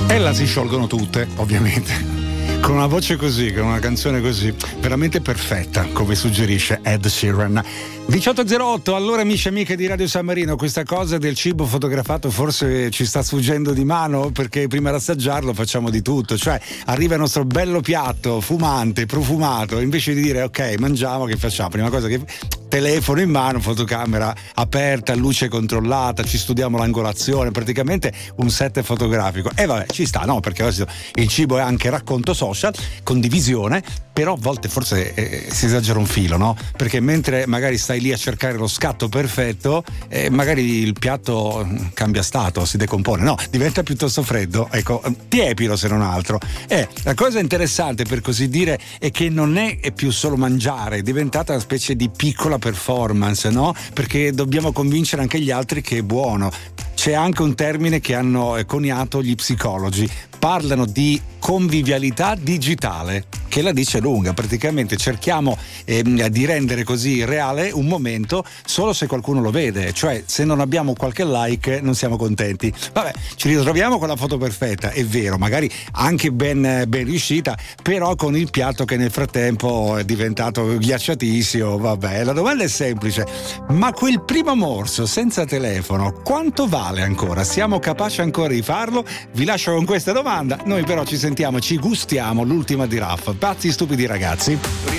E la si sciolgono tutte, ovviamente. Con una voce così, con una canzone così, veramente perfetta, come suggerisce Ed Sheeran. 18:08, allora amici e amiche di Radio San Marino, questa cosa del cibo fotografato forse ci sta sfuggendo di mano, perché prima di assaggiarlo facciamo di tutto, cioè arriva il nostro bello piatto fumante, profumato, invece di dire ok mangiamo, che facciamo? Prima cosa che telefono in mano, fotocamera aperta, luce controllata, ci studiamo l'angolazione, praticamente un set fotografico. E vabbè, ci sta, no? Perché il cibo è anche racconto social, condivisione, però a volte forse si esagera un filo, no? Perché mentre magari stai lì a cercare lo scatto perfetto, magari il piatto cambia stato, si decompone, no? Diventa piuttosto freddo, ecco, tiepido se non altro. La cosa interessante, per così dire, è che non è più solo mangiare, è diventata una specie di piccola performance, no? Perché dobbiamo convincere anche gli altri che è buono. C'è anche un termine che hanno coniato gli psicologi, parlano di convivialità digitale, che la dice lunga. Praticamente cerchiamo di rendere così reale un momento solo se qualcuno lo vede, cioè se non abbiamo qualche like non siamo contenti. Vabbè, ci ritroviamo con la foto perfetta, è vero, magari anche ben riuscita, però con il piatto che nel frattempo è diventato ghiacciatissimo. Vabbè, la domanda è semplice, ma quel primo morso senza telefono quanto vale ancora? Siamo capaci ancora di farlo? Vi lascio con questa domanda, noi però ci sentiamo, ci gustiamo l'ultima di Raff, Pazzi stupidi ragazzi.